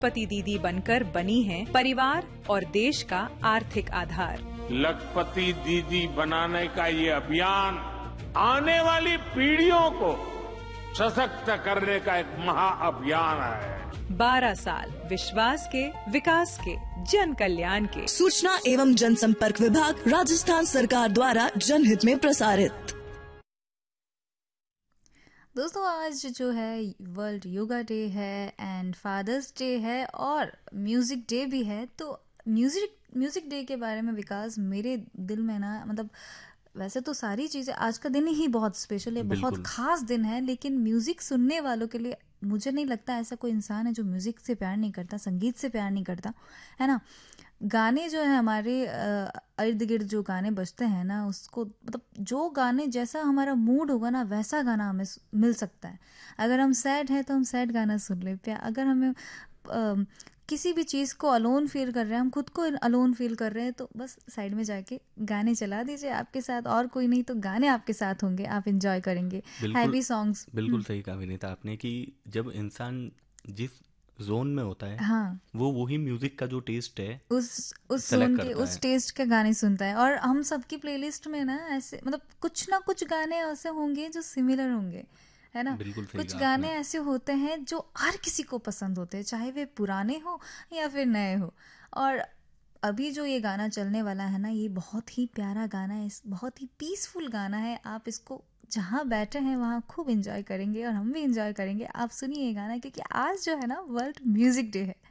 पति दीदी बनकर बनी हैं परिवार और देश का आर्थिक आधार। लखपति दीदी बनाने का ये अभियान आने वाली पीढ़ियों को सशक्त करने का एक महाअभियान है। 12 साल विश्वास के, विकास के, जन कल्याण के। सूचना एवं जनसंपर्क विभाग, राजस्थान सरकार द्वारा जनहित में प्रसारित। दोस्तों, आज जो है वर्ल्ड योगा डे है एंड फादर्स डे है और म्यूजिक डे भी है। तो म्यूजिक डे के बारे में विकास, मेरे दिल में ना, मतलब वैसे तो सारी चीज़ें, आज का दिन ही बहुत स्पेशल है, बहुत खास दिन है, लेकिन म्यूजिक सुनने वालों के लिए मुझे नहीं लगता ऐसा कोई इंसान है जो म्यूजिक से प्यार नहीं करता, संगीत से प्यार नहीं करता, है ना। गाने जो है हमारे इर्द गिर्द जो गाने बजते हैं ना, उसको मतलब जो गाने जैसा हमारा मूड होगा ना वैसा गाना हमें मिल सकता है। अगर हम सैड हैं तो हम सैड गाना सुन ले, अगर हमें किसी भी चीज़ को अलोन फील कर रहे हैं, हम खुद को अलोन फील कर रहे हैं, तो बस साइड में जाके गाने चला दीजिए, आपके साथ और कोई नहीं तो गाने आपके साथ होंगे, आप एंजॉय करेंगे हैवी सॉन्ग्स। बिल्कुल सही कहा विनीता आपने कि जब इंसान जिस जोन में होता है, हाँ, वो वही म्यूजिक का जो टेस्ट है उस जोन के, उस टेस्ट के गाने सुनता है। और हम सबकी प्लेलिस्ट में ना ऐसे मतलब कुछ ना कुछ गाने ऐसे होंगे जो सिमिलर होंगे, है ना। कुछ गाने ऐसे होते हैं जो हर किसी को पसंद होते हैं, चाहे वे पुराने हो या फिर नए हो। और अभी जो ये गाना चलने वाला है ना, ये बहुत ही प्यारा गाना है, बहुत ही पीसफुल गाना है। आप इसको जहाँ बैठे हैं वहाँ खूब एंजॉय करेंगे और हम भी एंजॉय करेंगे। आप सुनिए ये गाना, क्योंकि आज जो है ना वर्ल्ड म्यूजिक डे है।